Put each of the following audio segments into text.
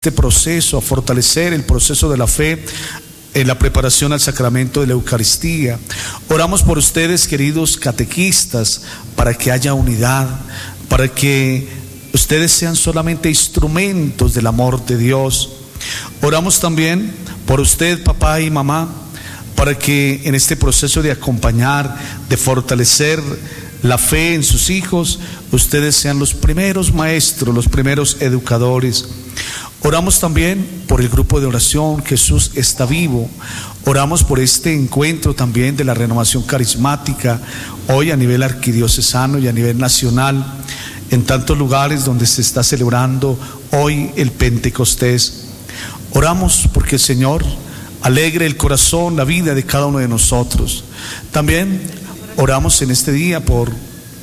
este proceso, a fortalecer el proceso de la fe en la preparación al sacramento de la Eucaristía. Oramos por ustedes, queridos catequistas, para que haya unidad, para que ustedes sean solamente instrumentos del amor de Dios. Oramos también por usted, papá y mamá, para que en este proceso de acompañar, de fortalecer la fe en sus hijos, ustedes sean los primeros maestros, los primeros educadores. Oramos también por el grupo de oración Jesús está vivo. Oramos por este encuentro también de la renovación carismática, hoy a nivel arquidiocesano y a nivel nacional, en tantos lugares donde se está celebrando hoy el Pentecostés. Oramos porque el Señor alegre el corazón, la vida de cada uno de nosotros. También oramos en este día por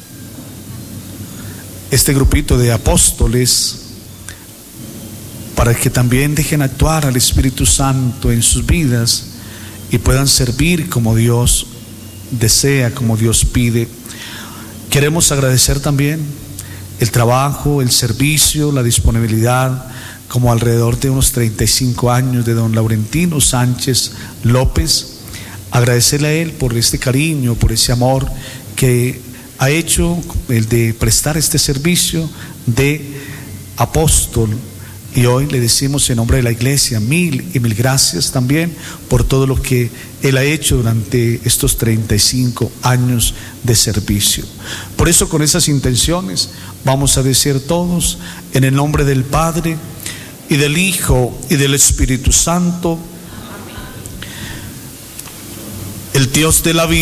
este grupito de apóstoles, para que también dejen actuar al Espíritu Santo en sus vidas y puedan servir como Dios desea, como Dios pide. Queremos agradecer también el trabajo, el servicio, la disponibilidad, como alrededor de unos 35 años de don Laurentino Sánchez López. Agradecerle a él por este cariño, por ese amor que ha hecho, el de prestar este servicio de apóstol. Y hoy le decimos en nombre de la iglesia mil y mil gracias también por todo lo que él ha hecho durante estos 35 años de servicio. Por eso, con esas intenciones, vamos a decir todos, en el nombre del Padre, y del Hijo, y del Espíritu Santo. El Dios de la vida